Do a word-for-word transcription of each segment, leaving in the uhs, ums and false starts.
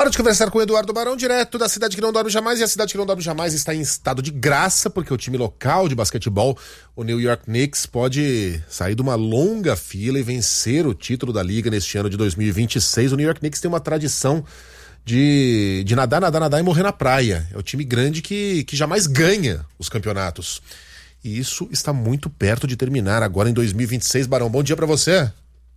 Hora de conversar com o Eduardo Barão, direto da cidade que não dorme jamais, e a cidade que não dorme jamais está em estado de graça, porque o time local de basquetebol, o New York Knicks, pode sair de uma longa fila e vencer o título da liga neste ano de dois mil e vinte e seis. O New York Knicks tem uma tradição de, de nadar, nadar, nadar e morrer na praia. É o time grande que, que jamais ganha os campeonatos. E isso está muito perto de terminar agora em dois mil e vinte e seis. Barão, bom dia para você.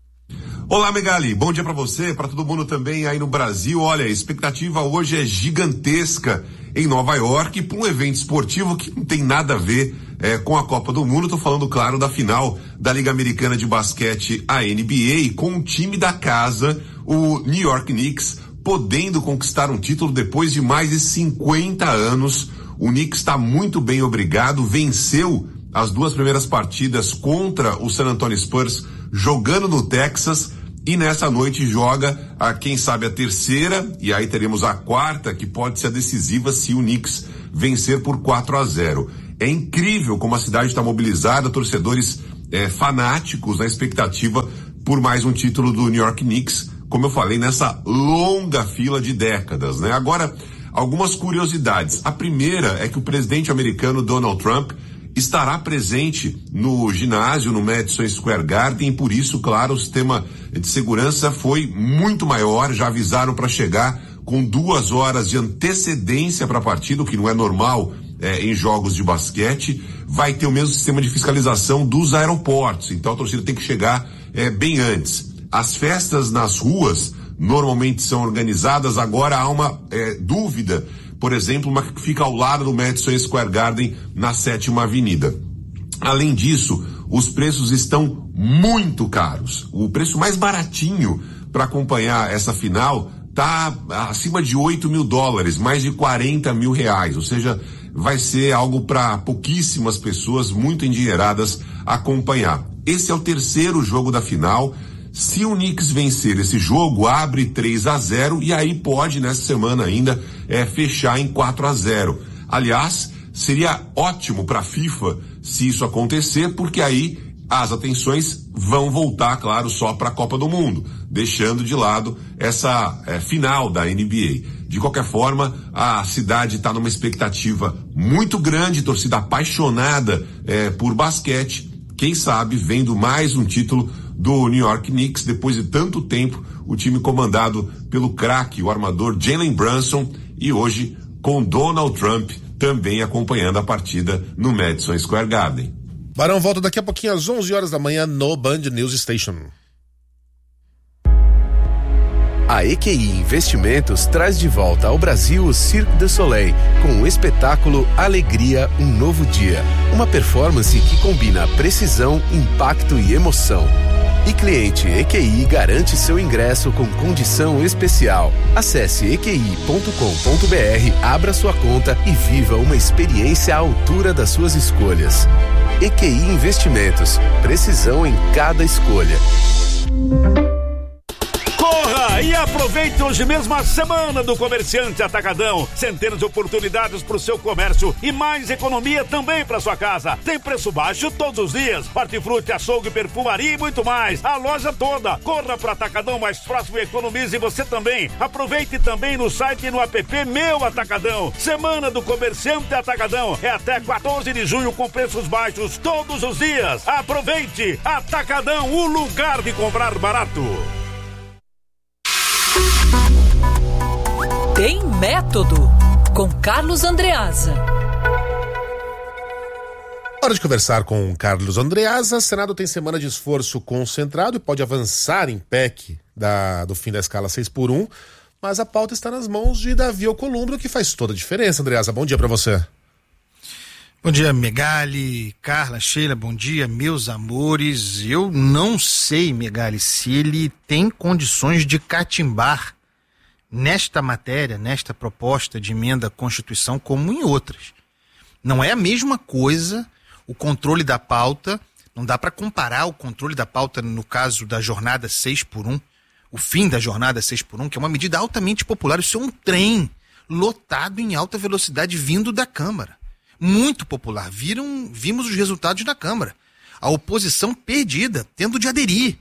Olá, Megali, bom dia para você, para todo mundo também aí no Brasil. Olha, a expectativa hoje é gigantesca em Nova York para um evento esportivo que não tem nada a ver é, com a Copa do Mundo. Estou falando, claro, da final da Liga Americana de Basquete, a N B A, com o time da casa, o New York Knicks, podendo conquistar um título depois de mais de cinquenta anos. O Knicks está muito bem, obrigado, venceu as duas primeiras partidas contra o San Antonio Spurs, jogando no Texas, e nessa noite joga a, quem sabe, a terceira, e aí teremos a quarta, que pode ser a decisiva se o Knicks vencer por quatro a zero. É incrível como a cidade está mobilizada, torcedores é, fanáticos na expectativa por mais um título do New York Knicks, como eu falei, nessa longa fila de décadas, né? Agora, algumas curiosidades. A primeira é que o presidente americano Donald Trump estará presente no ginásio, no Madison Square Garden, e por isso, claro, o sistema de segurança foi muito maior. Já avisaram para chegar com duas horas de antecedência para a partida, o que não é normal é, em jogos de basquete. Vai ter o mesmo sistema de fiscalização dos aeroportos, então a torcida tem que chegar é, bem antes. As festas nas ruas normalmente são organizadas, agora há uma é, dúvida. Por exemplo, uma que fica ao lado do Madison Square Garden, na sétima avenida. Além disso, os preços estão muito caros. O preço mais baratinho para acompanhar essa final está acima de oito mil dólares, mais de quarenta mil reais. Ou seja, vai ser algo para pouquíssimas pessoas muito endinheiradas acompanhar. Esse é o terceiro jogo da final. Se o Knicks vencer esse jogo, abre três a zero e aí pode, nessa semana ainda, é, fechar em quatro a zero. Aliás, seria ótimo para a FIFA se isso acontecer, porque aí as atenções vão voltar, claro, só para a Copa do Mundo, deixando de lado essa é, final da N B A. De qualquer forma, a cidade está numa expectativa muito grande, torcida apaixonada é, por basquete. Quem sabe, vendo mais um título do New York Knicks, depois de tanto tempo, o time comandado pelo craque, o armador Jalen Brunson, e hoje com Donald Trump também acompanhando a partida no Madison Square Garden. Barão volta daqui a pouquinho às onze horas da manhã no Band News Station. A E Q I Investimentos traz de volta ao Brasil o Cirque du Soleil com o espetáculo Alegria, um Novo Dia. Uma performance que combina precisão, impacto e emoção. E cliente E Q I garante seu ingresso com condição especial. Acesse e q i ponto com ponto b r, abra sua conta e viva uma experiência à altura das suas escolhas. E Q I Investimentos, precisão em cada escolha. Corra e aproveite hoje mesmo a semana do Comerciante Atacadão. Centenas de oportunidades para o seu comércio e mais economia também para sua casa. Tem preço baixo todos os dias. Hortifruti, açougue, perfumaria e muito mais. A loja toda. Corra para o Atacadão mais próximo e economize você também. Aproveite também no site e no app Meu Atacadão. Semana do Comerciante Atacadão. É até quatorze de junho com preços baixos todos os dias. Aproveite. Atacadão, o lugar de comprar barato. Tem Método, com Carlos Andreasa. Hora de conversar com Carlos Andreasa. Senado tem semana de esforço concentrado e pode avançar em P E C da, do fim da escala seis por um, mas a pauta está nas mãos de Davi Alcolumbre, o que faz toda a diferença. Andreasa, bom dia para você. Bom dia, Megali, Carla, Sheila, bom dia, meus amores. Eu não sei, Megali, se ele tem condições de catimbar nesta matéria, nesta proposta de emenda à Constituição, como em outras. Não é a mesma coisa o controle da pauta, não dá para comparar o controle da pauta no caso da jornada seis por um, o fim da jornada seis por um, que é uma medida altamente popular. Isso é um trem lotado em alta velocidade vindo da Câmara. Muito popular. Viram, vimos os resultados da Câmara. A oposição perdida, tendo de aderir.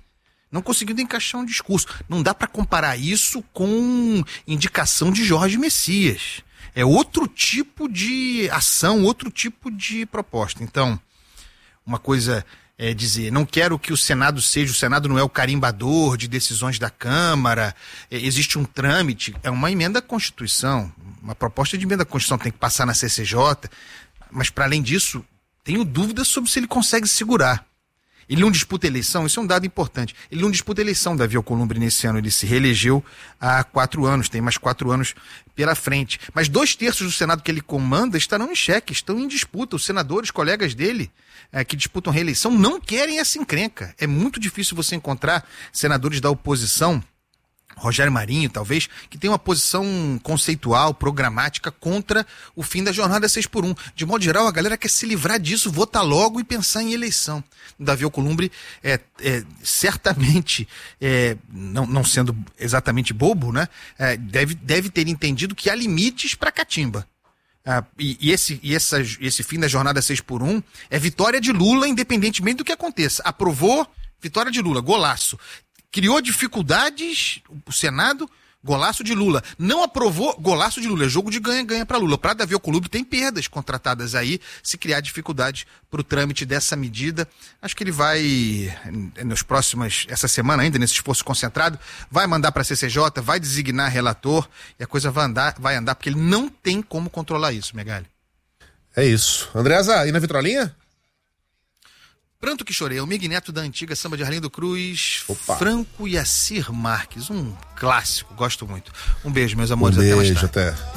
Não conseguindo encaixar um discurso. Não dá para comparar isso com indicação de Jorge Messias. É outro tipo de ação, outro tipo de proposta. Então, uma coisa é dizer, não quero que o Senado seja, o Senado não é o carimbador de decisões da Câmara, é, existe um trâmite, é uma emenda à Constituição, uma proposta de emenda à Constituição tem que passar na C C J, mas para além disso, tenho dúvidas sobre se ele consegue segurar. Ele não disputa eleição, isso é um dado importante. Ele não disputa eleição, Davi Alcolumbre, nesse ano. Ele se reelegeu há quatro anos, tem mais quatro anos pela frente. Mas dois terços do Senado que ele comanda estarão em xeque, estão em disputa. Os senadores, colegas dele, é, que disputam reeleição, não querem essa encrenca. É muito difícil você encontrar senadores da oposição, Rogério Marinho, talvez, que tem uma posição conceitual, programática contra o fim da jornada seis por um. De modo geral, a galera quer se livrar disso, votar logo e pensar em eleição. O Davi Alcolumbre, é, é, certamente, é, não, não sendo exatamente bobo, né, é, deve, deve ter entendido que há limites para catimba. Ah, e e, esse, e essa, esse fim da jornada seis por um é vitória de Lula, independentemente do que aconteça. Aprovou, vitória de Lula, golaço. Criou dificuldades, o Senado, golaço de Lula. Não aprovou, golaço de Lula. É jogo de ganha-ganha para Lula. Para Davi Alcolumbre tem perdas contratadas aí, se criar dificuldades para o trâmite dessa medida. Acho que ele vai, nos próximos, essa semana ainda, nesse esforço concentrado, vai mandar para a C C J, vai designar relator e a coisa vai andar, vai andar, porque ele não tem como controlar isso, Megali. É isso. Andreasa, e na vitrolinha? Pranto que Chorei, o Mig Neto da antiga Samba de Arlindo Cruz, Opa. Franco e Assir Marques, um clássico, gosto muito. Um beijo, meus amores, um até mais beijo, tarde. até.